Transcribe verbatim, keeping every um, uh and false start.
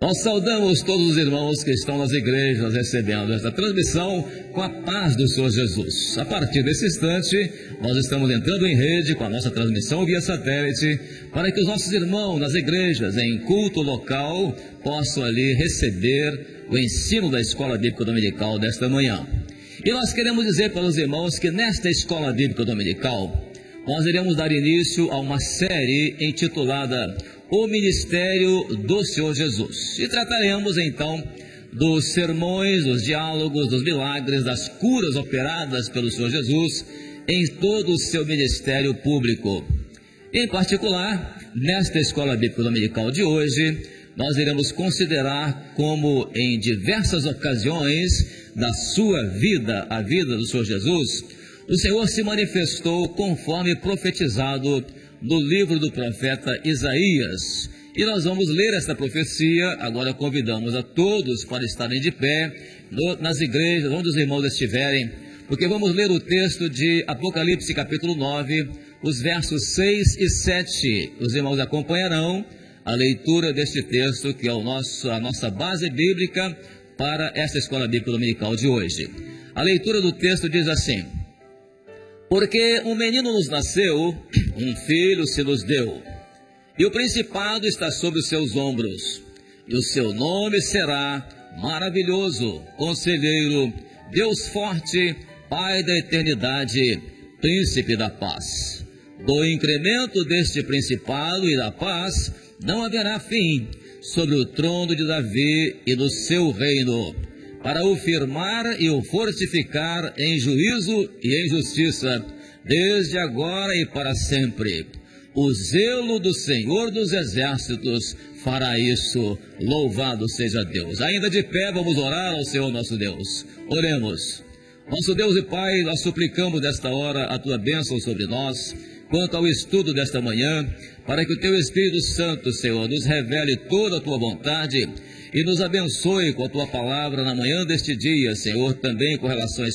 Nós saudamos todos os irmãos que estão nas igrejas recebendo esta transmissão com a paz do Senhor Jesus. A partir desse instante, nós estamos entrando em rede com a nossa transmissão via satélite para que os nossos irmãos nas igrejas, em culto local, possam ali receber o ensino da Escola Bíblica Dominical desta manhã. E nós queremos dizer para os irmãos que nesta Escola Bíblica Dominical, nós iremos dar início a uma série intitulada O Ministério do Senhor Jesus. E trataremos então dos sermões, dos diálogos, dos milagres, das curas operadas pelo Senhor Jesus em todo o seu ministério público. Em particular, nesta Escola Bíblica Dominical de hoje, nós iremos considerar como em diversas ocasiões da sua vida, a vida do Senhor Jesus, o Senhor se manifestou conforme profetizado no livro do profeta Isaías. E nós vamos ler esta profecia. Agora convidamos a todos para estarem de pé no, nas igrejas, onde os irmãos estiverem, porque vamos ler o texto de Apocalipse capítulo nove, os versos seis e sete. Os irmãos acompanharão a leitura deste texto, que é o nosso, a nossa base bíblica para esta Escola Bíblica Dominical de hoje. A leitura do texto diz assim: Porque um menino nos nasceu, um filho se nos deu, e o principado está sobre os seus ombros, e o seu nome será Maravilhoso, Conselheiro, Deus Forte, Pai da Eternidade, Príncipe da Paz. Do incremento deste principado e da paz não haverá fim sobre o trono de Davi e do seu reino, para o firmar e o fortificar em juízo e em justiça, desde agora e para sempre. O zelo do Senhor dos Exércitos fará isso. Louvado seja Deus. Ainda de pé, vamos orar ao Senhor nosso Deus. Oremos. Nosso Deus e Pai, nós suplicamos nesta hora a Tua bênção sobre nós, quanto ao estudo desta manhã, para que o Teu Espírito Santo, Senhor, nos revele toda a Tua vontade e nos abençoe com a Tua palavra na manhã deste dia, Senhor, também com relação a